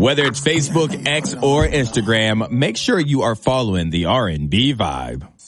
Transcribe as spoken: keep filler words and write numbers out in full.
Whether it's Facebook, X, or Instagram, make sure you are following the R and B vibe.